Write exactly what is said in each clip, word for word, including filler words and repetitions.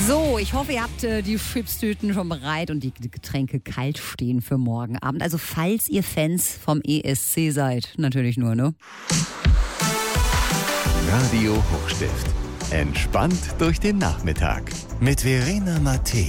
So, ich hoffe, ihr habt äh, die Chipstüten schon bereit und die Getränke kalt stehen für morgen Abend. Also falls ihr Fans vom E S C seid, natürlich nur, ne? Radio Hochstift. Entspannt durch den Nachmittag mit Verena Mattei.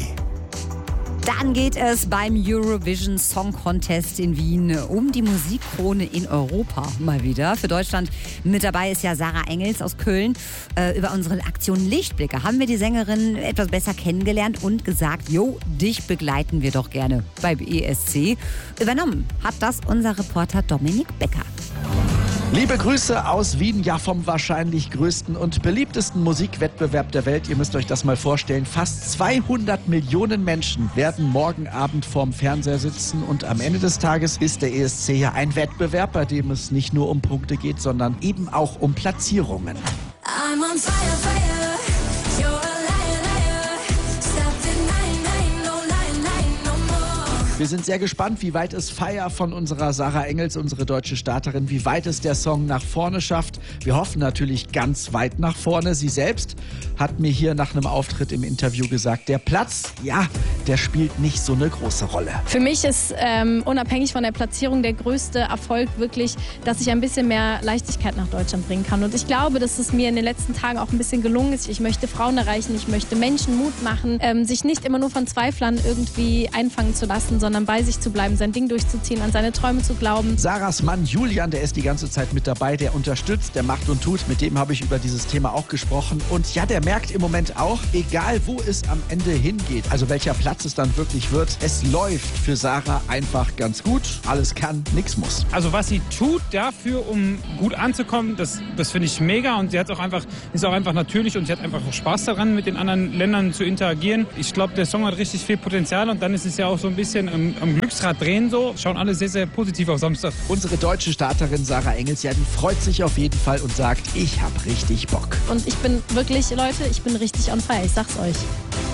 Dann geht es beim Eurovision Song Contest in Wien um die Musikkrone in Europa mal wieder. Für Deutschland mit dabei ist ja Sarah Engels aus Köln. Äh, über unsere Aktion Lichtblicke haben wir die Sängerin etwas besser kennengelernt und gesagt, jo, dich begleiten wir doch gerne beim E S C. Übernommen hat das unser Reporter Dominik Becker. Liebe Grüße aus Wien, ja vom wahrscheinlich größten und beliebtesten Musikwettbewerb der Welt. Ihr müsst euch das mal vorstellen. Fast zweihundert Millionen Menschen werden morgen Abend vorm Fernseher sitzen und am Ende des Tages ist der E S C ja ein Wettbewerb, bei dem es nicht nur um Punkte geht, sondern eben auch um Platzierungen. I'm on fire, fire. You're a liar, liar. Stop denying, denying, no lying, lying, no more. Wir sind sehr gespannt, wie weit es Fire von unserer Sarah Engels, unsere deutsche Starterin, wie weit es der Song nach vorne schafft. Wir hoffen natürlich ganz weit nach vorne. Sie selbst hat mir hier nach einem Auftritt im Interview gesagt, der Platz, ja, der spielt nicht so eine große Rolle. Für mich ist ähm, unabhängig von der Platzierung der größte Erfolg wirklich, dass ich ein bisschen mehr Leichtigkeit nach Deutschland bringen kann. Und ich glaube, dass es mir in den letzten Tagen auch ein bisschen gelungen ist. Ich möchte Frauen erreichen, ich möchte Menschen Mut machen, ähm, sich nicht immer nur von Zweiflern irgendwie einfangen zu lassen, sondern bei sich zu bleiben, sein Ding durchzuziehen, an seine Träume zu glauben. Sarahs Mann Julian, der ist die ganze Zeit mit dabei, der unterstützt, der macht und tut. Mit dem habe ich über dieses Thema auch gesprochen. Und ja, der merkt im Moment auch, egal wo es am Ende hingeht, also welcher Platz es dann wirklich wird, es läuft für Sarah einfach ganz gut. Alles kann, nichts muss. Also was sie tut dafür, um gut anzukommen, das, das finde ich mega. Und sie hat auch einfach, ist auch einfach natürlich und sie hat einfach auch Spaß daran, mit den anderen Ländern zu interagieren. Ich glaube, der Song hat richtig viel Potenzial und dann ist es ja auch so ein bisschen am, am Glücksrad drehen so. Schauen alle sehr, sehr positiv auf Samstag. Unsere deutsche Starterin Sarah Engels, ja, die freut sich auf jeden Fall und sagt, ich hab richtig Bock. Und ich bin wirklich, Leute, ich bin richtig on fire, ich sag's euch.